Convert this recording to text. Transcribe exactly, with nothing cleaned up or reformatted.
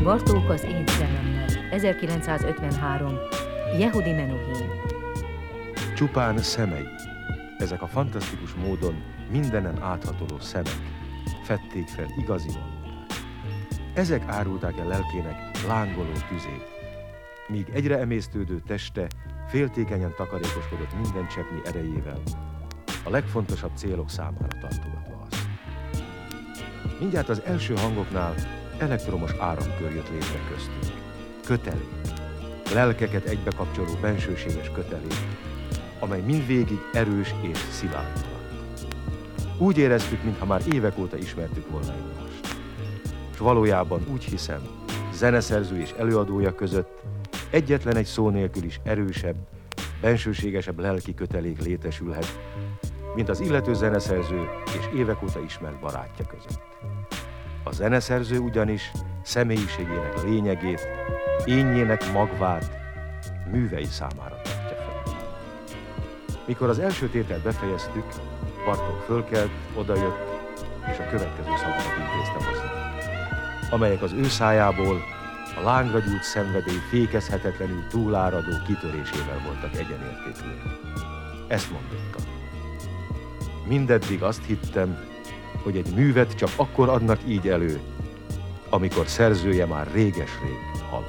Bartók az én szellemmel, ezerkilencszázötvenhárom. Yehudi Menuhin. Csupán szemei, ezek a fantasztikus módon mindenen áthatoló szemek fedték fel igazi valóját. Ezek árulták el lelkének lángoló tüzét, míg egyre emésztődő teste féltékenyen takarékoskodott minden cseppnyi erejével, a legfontosabb célok számára tartogatva azt. Mindjárt az első hangoknál elektromos áramkör jött létre köztünk. Kötelék, lelkeket egybekapcsoló bensőséges kötelék, amely mindvégig erős és szilárd maradt. Úgy éreztük, mintha már évek óta ismertük volna egymást. És valójában úgy hiszem, zeneszerző és előadója között egyetlen egy szó nélkül is erősebb, bensőségesebb lelki kötelék létesülhet, mint az illető zeneszerző és évek óta ismert barátja között. A zeneszerző ugyanis személyiségének lényegét, énjének magvát művei számára tartja fel. Mikor az első tételt befejeztük, Bartók fölkelt, odajött, és a következő szavakat intézte hozzá, amelyek az ő szájából a lángra gyújt szenvedély fékezhetetlenül túláradó kitörésével voltak egyenértékűek. Ezt mondotta. Mindeddig azt hittem, hogy egy művet csak akkor adnak így elő, amikor szerzője már réges-rég halt.